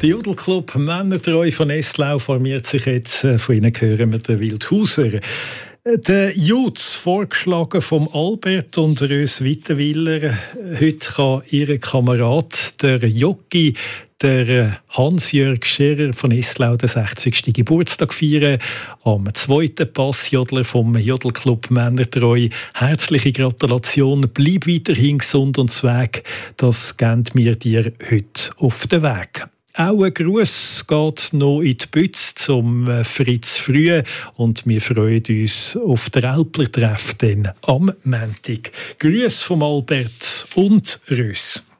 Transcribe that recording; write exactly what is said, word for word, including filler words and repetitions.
Der Jodelclub Männertreu von Eslau formiert sich jetzt. Von Ihnen hören wir den Wildhauser. Der Jutz, vorgeschlagen vom Albert und Rös Wittenwiller. Heute kann Ihr Kamerad, der Jockey, der Hans-Jörg Scherer von Eslau, den sechzigsten Geburtstag feiern. Am zweiten Passjodler vom Jodelclub Männertreu. Herzliche Gratulation, bleib weiterhin gesund und zweg. Das geben wir dir heute auf den Weg. Auch ein Gruß geht noch in die Bütz zum Fritz Frühe und wir freuen uns auf den Älpler-Treff am Montag. Grüß vom Albert und Rös.